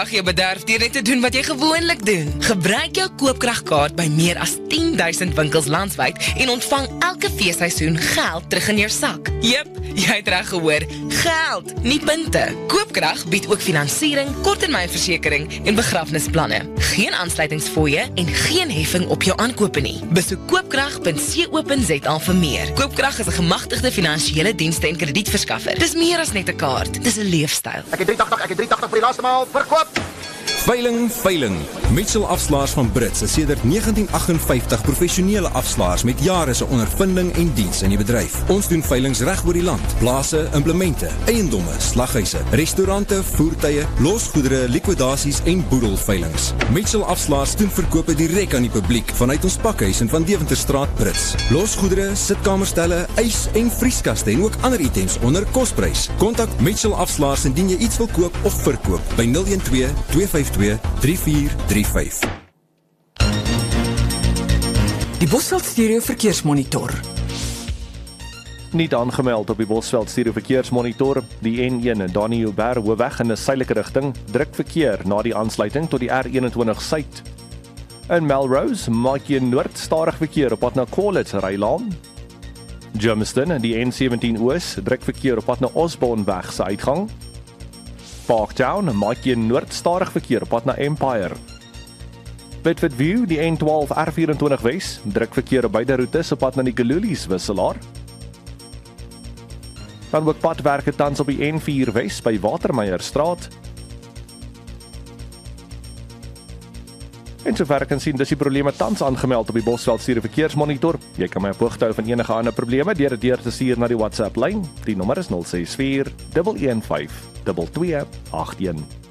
Ag jy bederf deur net te doen wat jy gewoonlik doen. Gebruik jou koopkragkaart by meer as 10,000 winkels landwyd en ontvang elke feesseisoen geld terug in jou sak. Jep, jy het reg gehoor. Geld, nie punte. Koopkrag bied ook finansiering, korttermynversekering en begrafnisplanne. Geen aansluitingsfooie en geen heffing op jou aankope nie. Besoek koopkrag.co.za vir meer. Koopkrag is 'n gemagtigde finansiële dienste en kredietverskaffer. Dis meer as net 'n kaart, dis 'n leefstyl. Ek het 380 vir die laaste maal verkoop. Veiling. Mitchell Afslaers van Brits is sedert 1958 professionele afslaers met jare se ondervinding en diens in die bedryf. Ons doen veilings reg oor die land. Plase, implemente, eiendomme, slaghuise, restaurante, voertuie, losgoedere, likwidasies en boedelveilings. Mitchell Afslaers doen verkope direk aan die publiek vanuit ons pakhuis in Van Deventerstraat Brits. Losgoedere, sitkamerstelle, ys en vrieskaste en ook ander items onder kosprys. Kontak Mitchell Afslaers indien jy iets wil koop of verkoop by 012 252 3435. Die Bosveld Stereo Verkeersmonitor. Niet aangemeld op die Bosveld Stereo Verkeersmonitor. Die N1 Dani Huber hoofweg in 'n suidelike rigting, druk verkeer na die aansluiting tot die R21 Suid. In Melrose maak jy noord stadig verkeer op pad na College Rylaan. Germiston, die N17 Oos, druk verkeer op pad na Osborne weg se uitgang. Parktown maak jy noord stadig verkeer op pad na Empire. Bedford View, die N12 R24 Wes, druk verkeer op beide roetes op pad na die Gululies wisselaar. Dan ook padwerke tans op die N4 Wes by Watermeierstraat. En sover ek kan sien, dis die probleme tans aangemeld op die Bosveld Stereo Verkeersmonitor. Jy kan my op hoogte hou van enige ander probleme deur dit te stuur na die WhatsApp lyn. Die nommer is 064 115 2281.